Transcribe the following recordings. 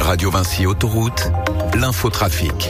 Radio Vinci Autoroute, l'infotrafic.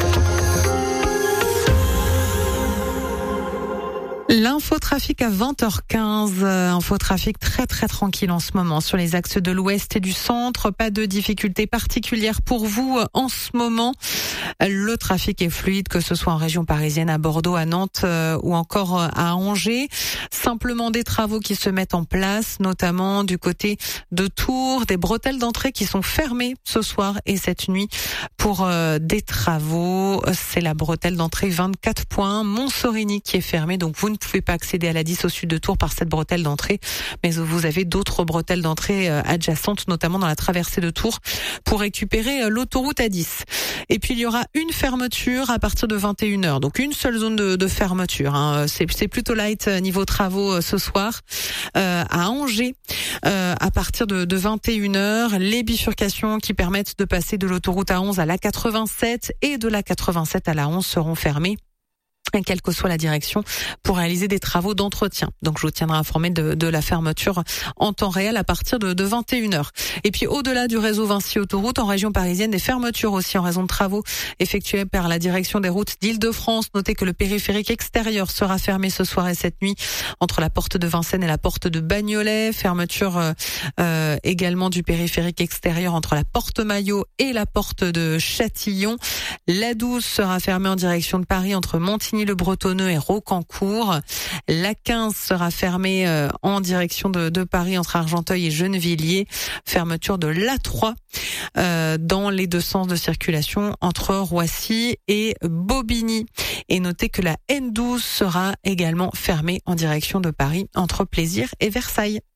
L'infotrafic à 20h15, infotrafic très tranquille en ce moment sur les axes de l'ouest et du centre. Pas de difficultés particulières pour vous en ce moment. Le trafic est fluide, que ce soit en région parisienne, à Bordeaux, à Nantes ou encore à Angers. Simplement des travaux qui se mettent en place, notamment du côté de Tours, des bretelles d'entrée qui sont fermées ce soir et cette nuit pour des travaux. C'est la bretelle d'entrée 24 points Montsorigny qui est fermée, donc vous ne pouvez pas accéder à la 10 au sud de Tours par cette bretelle d'entrée, mais vous avez d'autres bretelles d'entrée adjacentes, notamment dans la traversée de Tours, pour récupérer l'autoroute A10. Et puis il y aura une fermeture à partir de 21h, donc une seule zone de fermeture. C'est plutôt light niveau travaux ce soir. À Angers, à partir de 21h, les bifurcations qui permettent de passer de l'autoroute A11 à la 87 et de la 87 à la 11 seront fermées, quelle que soit la direction, pour réaliser des travaux d'entretien. Donc je vous tiendrai informé de la fermeture en temps réel à partir de 21h. Et puis au-delà du réseau Vinci Autoroute, en région parisienne, des fermetures aussi en raison de travaux effectués par la direction des routes d'Île-de-France. Notez que le périphérique extérieur sera fermé ce soir et cette nuit entre la porte de Vincennes et la porte de Bagnolet. Fermeture également du périphérique extérieur entre la porte Maillot et la porte de Châtillon. La 12 sera fermée en direction de Paris entre Montigny-le-Bretonneux et Rocancourt. La 15 sera fermée en direction de Paris entre Argenteuil et Gennevilliers. Fermeture de l'A3 dans les deux sens de circulation entre Roissy et Bobigny. Et notez que la N12 sera également fermée en direction de Paris entre Plaisir et Versailles.